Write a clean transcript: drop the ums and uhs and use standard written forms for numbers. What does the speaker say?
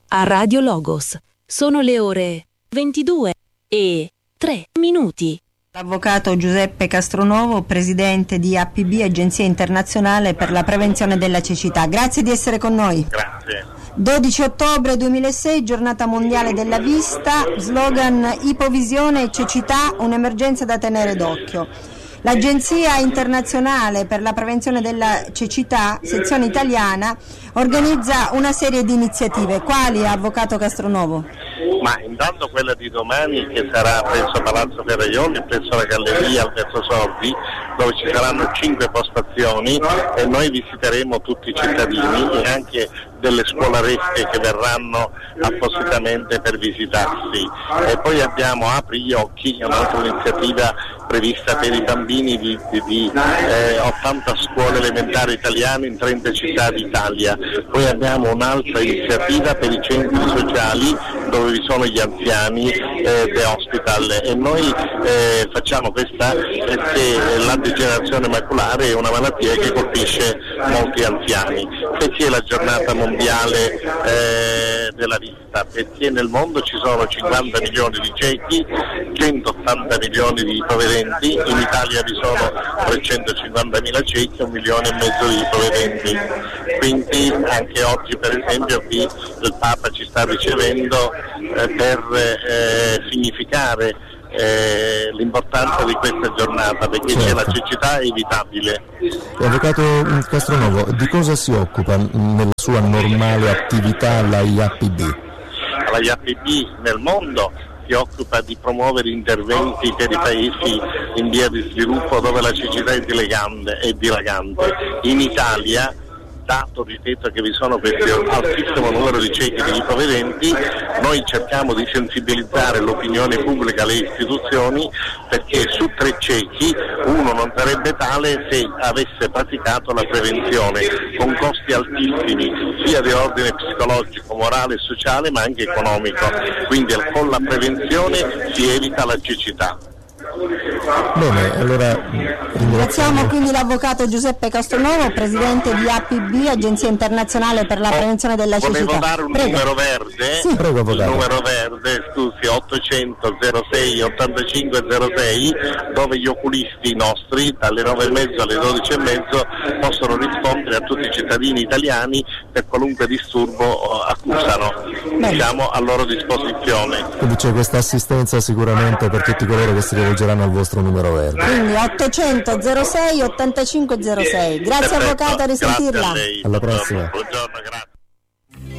a Radio Logos. Sono le ore 22:03. L'avvocato Giuseppe Castronovo, presidente di APB, Agenzia Internazionale per la Prevenzione della Cecità. Grazie di essere con noi. Grazie. 12 ottobre 2006, giornata mondiale della vista, slogan ipovisione e cecità, un'emergenza da tenere d'occhio. L'Agenzia Internazionale per la Prevenzione della Cecità, sezione italiana, organizza una serie di iniziative. Quali, avvocato Castronovo? Ma intanto quella di domani, che sarà presso Palazzo Ferraioli, presso la Galleria Alberto Sordi, dove ci saranno 5 postazioni e noi visiteremo tutti i cittadini e anche delle scolaresche che verranno appositamente per visitarsi. E poi abbiamo Apri gli occhi, un'altra iniziativa prevista per i bambini di 80 scuole elementari italiane in 30 città d'Italia. Poi abbiamo un'altra iniziativa per i centri sociali dove vi sono gli anziani, The Hospital, e noi facciamo questa perché la degenerazione maculare è una malattia che colpisce molti anziani. Perché la giornata mondiale della vista? Perché nel mondo ci sono 50 milioni di ciechi, 180 milioni di ipovedenti, in Italia vi sono 350.000 ciechi e 1,5 milioni di ipovedenti. Quindi anche oggi, per esempio, qui il Papa ci sta ricevendo per significare l'importanza di questa giornata, perché c'è la cecità evitabile. Avvocato Castronovo, di cosa si occupa nella sua normale attività la IAPB? La IAPB nel mondo si occupa di promuovere interventi per i paesi in via di sviluppo dove la cecità è dilagante. In Italia, dato, ripeto, che vi sono questo altissimo numero di ciechi e di ipovedenti, noi cerchiamo di sensibilizzare l'opinione pubblica, le istituzioni, perché su 3 ciechi uno non sarebbe tale se avesse praticato la prevenzione, con costi altissimi sia di ordine psicologico, morale e sociale, ma anche economico. Quindi con la prevenzione si evita la cecità. Bene, allora ringraziamo quindi l'avvocato Giuseppe Castronovo, presidente di APB, Agenzia Internazionale per la Prevenzione della Cecità. Volevo dare un numero verde? Sì. Prego, avvocato. Il numero verde, scusi, 800 06 85 06, dove gli oculisti nostri dalle 9:30 alle 12:30 possono rispondere a tutti i cittadini italiani per qualunque disturbo accusano. Siamo a loro disposizione. Quindi c'è questa assistenza sicuramente per tutti coloro che si rivolgeranno al vostro numero verde. Quindi 800 06 85 06. Grazie, Perfetto. avvocato, a risentirla. Grazie a lei. Alla prossima. Buongiorno, grazie.